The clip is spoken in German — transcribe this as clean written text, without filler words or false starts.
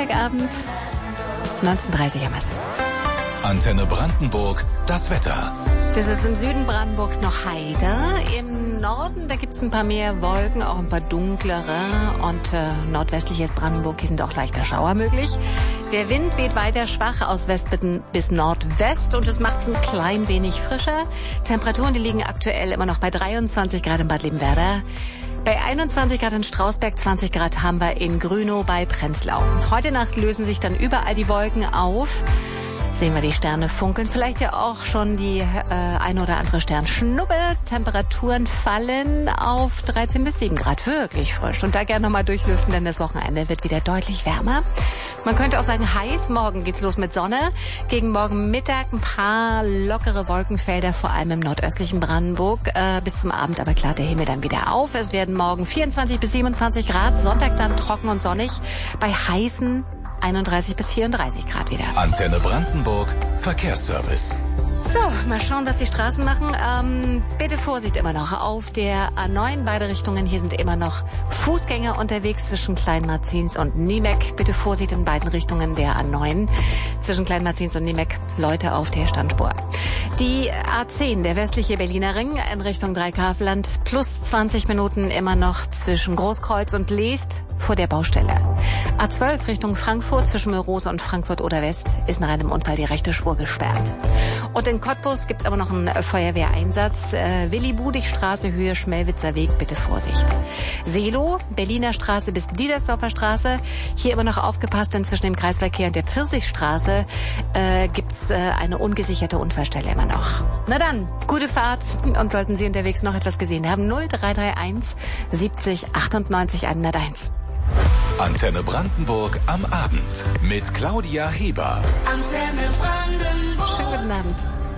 Freitagabend, 19:30 am besten. Antenne Brandenburg, das Wetter. Das ist im Süden Brandenburgs noch heiter. Im Norden, da gibt's ein paar mehr Wolken, auch ein paar dunklere. Und nordwestliches Brandenburg, hier sind auch leichter Schauer möglich. Der Wind weht weiter schwach aus West bis Nordwest und es macht's ein klein wenig frischer. Temperaturen, die liegen aktuell immer noch bei 23 Grad in Bad Liebenwerda. Bei 21 Grad in Strausberg, 20 Grad haben wir in Grünow bei Prenzlau. Heute Nacht lösen sich dann überall die Wolken auf. Sehen wir die Sterne funkeln, vielleicht ja auch schon die eine oder andere Sternschnuppe. Temperaturen fallen auf 13 bis 7 Grad, wirklich frisch. Und da gerne nochmal durchlüften, denn das Wochenende wird wieder deutlich wärmer. Man könnte auch sagen heiß, morgen geht's los mit Sonne. Gegen morgen Mittag ein paar lockere Wolkenfelder, vor allem im nordöstlichen Brandenburg. Bis zum Abend aber klart der Himmel dann wieder auf. Es werden morgen 24 bis 27 Grad, Sonntag dann trocken und sonnig. Bei heißen 31 bis 34 Grad wieder. Antenne Brandenburg, Verkehrsservice. So, mal schauen, was die Straßen machen. Bitte Vorsicht immer noch auf der A9, beide Richtungen. Hier sind immer noch Fußgänger unterwegs zwischen Kleinmarzins und Niemek. Bitte Vorsicht in beiden Richtungen der A9 zwischen Kleinmarzins und Niemek. Leute auf der Standspur. Die A10, der westliche Berliner Ring in Richtung Dreikafland, plus 20 Minuten immer noch zwischen Großkreuz und Leest vor der Baustelle. A12 Richtung Frankfurt zwischen Mülrose und Frankfurt oder West ist nach einem Unfall die rechte Spur gesperrt. Und in Cottbus gibt es aber noch einen Feuerwehreinsatz. Willi-Budig-Straße, Höhe Schmelwitzer Weg, bitte Vorsicht. Seelow, Berliner Straße bis Diedersdorfer Straße. Hier immer noch aufgepasst, denn zwischen dem Kreisverkehr und der Pfirsichstraße gibt's eine ungesicherte Unfallstelle immer noch. Na dann, gute Fahrt. Und sollten Sie unterwegs noch etwas gesehen haben, 0331 70 98 101. Antenne Brandenburg am Abend mit Claudia Heber. Antenne Brandenburg. Schönen guten Abend.